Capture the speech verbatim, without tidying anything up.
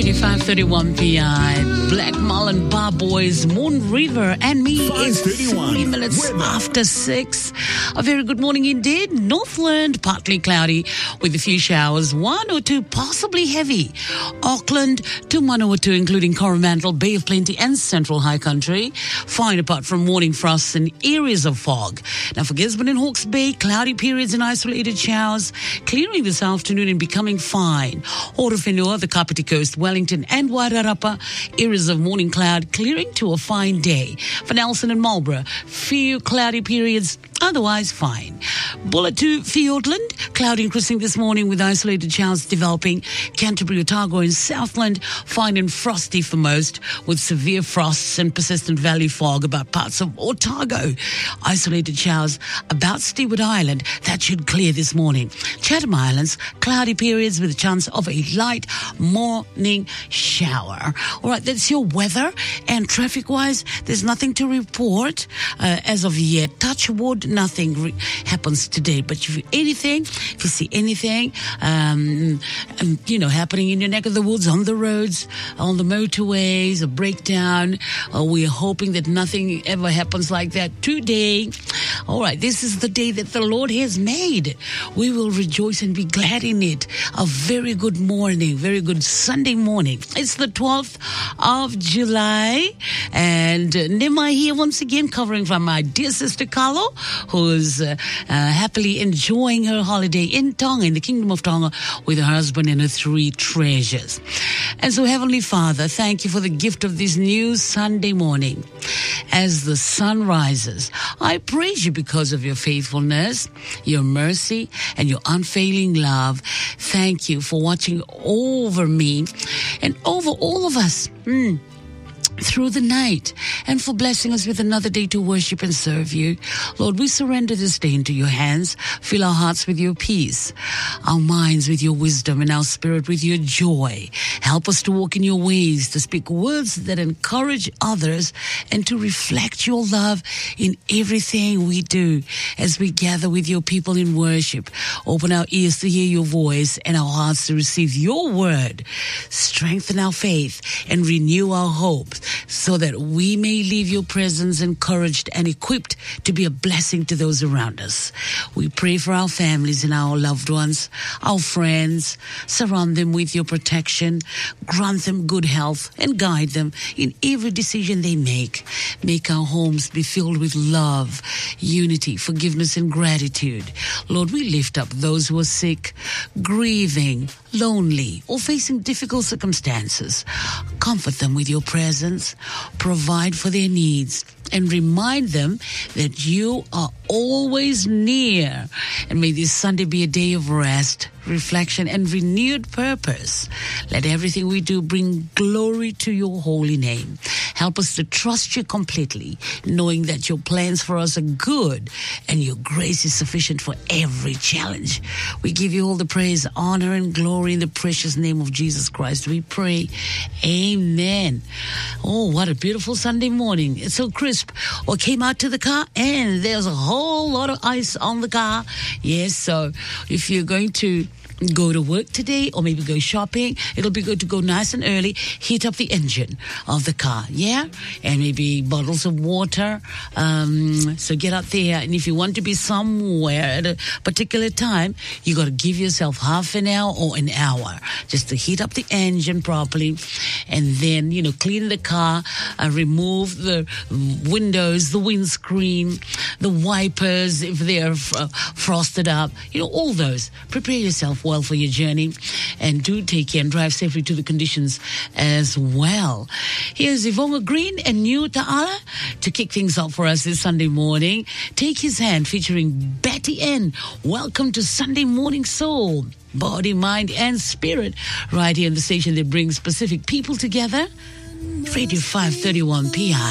twenty-five thirty-one P I. Black Mullen Bar Boys, Moon River, and me is three minutes Weather. After six. A very good morning indeed. Northland, partly cloudy with a few showers, one or two possibly heavy. Auckland, to one or two, including Coromandel, Bay of Plenty, and Central High Country. Fine apart from morning frosts and areas of fog. Now for Gisborne and Hawke's Bay, cloudy periods and isolated showers, clearing this afternoon and becoming fine. Horowhenua, the Kapiti Coast, Wellington, and Wairarapa, areas of morning cloud, clearing to a fine day. For Nelson and Marlborough, few cloudy periods, otherwise fine. Bulletu, Fiordland, cloudy increasing this morning with isolated showers developing. Canterbury, Otago, and Southland, fine and frosty for most, with severe frosts and persistent valley fog about parts of Otago. Isolated showers about Stewart Island, that should clear this morning. Chatham Islands, cloudy periods with a chance of a light morning shower. All right, that's your weather. And traffic-wise, there's nothing to report uh, as of yet. Touch wood, nothing re- happens today. But if you, anything, if you see anything, um, um, you know, happening in your neck of the woods, on the roads, on the motorways, a breakdown, uh, we're hoping that nothing ever happens like that today. All right, this is the day that the Lord has made. We will rejoice and be glad in it. A very good morning, very good Sunday morning. It's the twelfth of July, and uh, Nima here once again, covering from my dear sister Carlo, who's uh, uh, happily enjoying her holiday in Tonga, in the Kingdom of Tonga, with her husband and her three treasures. And so, Heavenly Father, thank you for the gift of this new Sunday morning. As the sun rises, I praise you because of your faithfulness, your mercy, and your unfailing love. Thank you for watching over me and over all of us. Mm. Through the night, and for blessing us with another day to worship and serve you. Lord, we surrender this day into your hands. Fill our hearts with your peace, our minds with your wisdom, and our spirit with your joy. Help us to walk in your ways, to speak words that encourage others, and to reflect your love in everything we do as we gather with your people in worship. Open our ears to hear your voice and our hearts to receive your word. Strengthen our faith and renew our hope, so that we may leave your presence encouraged and equipped to be a blessing to those around us. We pray for our families and our loved ones, our friends. Surround them with your protection. Grant them good health and guide them in every decision they make. Make our homes be filled with love, unity, forgiveness, and gratitude. Lord, we lift up those who are sick, grieving, lonely, or facing difficult circumstances. Comfort them with your presence, provide for their needs, and remind them that you are always near. And may this Sunday be a day of rest, reflection, and renewed purpose. Let everything we do bring glory to your holy name. Help us to trust you completely, knowing that your plans for us are good and your grace is sufficient for every challenge. We give you all the praise, honor, and glory in the precious name of Jesus Christ. We pray. Amen. Oh, what a beautiful Sunday morning. It's so crisp. Or came out to the car and there's a whole lot of ice on the car. Yes, so if you're going to go to work today or maybe go shopping, it'll be good to go nice and early, heat up the engine of the car, yeah? And maybe bottles of water. Um, so get out there, and if you want to be somewhere at a particular time, you got to give yourself half an hour or an hour just to heat up the engine properly, and then, you know, clean the car, uh, remove the windows, the windscreen, the wipers if they're uh, frosted up, you know, all those. Prepare yourself well for your journey, and do take care and drive safely to the conditions as well. Here's Ivonga Green and New Ta'ala to kick things off for us this Sunday morning. Take His Hand featuring Betty N. Welcome to Sunday Morning Soul. Body, mind, and spirit right here in the station that brings Pacific people together. Radio five thirty-one P I.